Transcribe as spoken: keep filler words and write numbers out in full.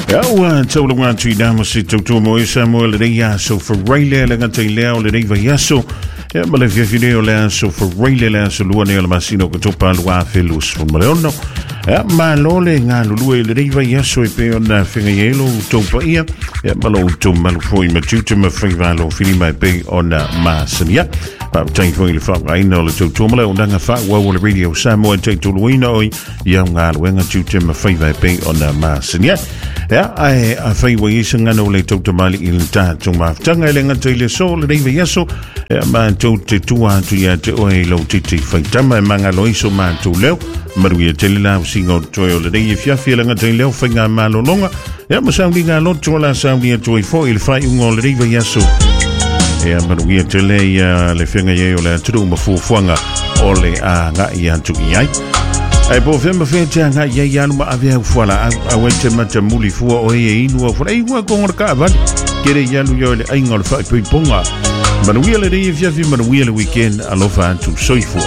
Ja, wa tawla wa tui dama si tautua mo isa mo le rei aso for reile le ngata i leo le rei vai aso. Ja, ma le fiafideo le aso for reile le aso lua neo le masino katopa lua felus for maleono. Ja, ma lo le ngā lulua i le rei vai aso e pe ona whinga ielo taupa ia. Ja, ma lo tau malu foi ma tuta ma whaiva lo whini mai pe ona masania. Pa tai foi le whaka ina o le tautua male o nanga wha ua le radio Samoa tai tolu ina oi. Ia ngā luenga tuta ma whaiva pe ona masania. Ja, ai a fai wa isa ngana o le tauta mali i le tātou maftanga i le ngata i le so le reiva yaso e ma tau te tua atu ia te oe lau titi fai tama e manga lo iso ma tau leo maru ia te le lau singa o toi o le reiva fiafi le ngata i leo fai ngā malo longa e ma saudi ngā loto la saudi a toi fo i le fai ungo le reiva yaso e maru ia te le ia le whenga ia o le aturu ma fufuanga o le a ngā i atu i ai. Ai po fema fete nga ia ia no ma ave fuala a wete mata muli fua o e inu fo ai wa ko ngorka va kere ia lu yo le ai ngol fa pe ponga manuia le ri fia fi manuia le weekend alofa tu soifo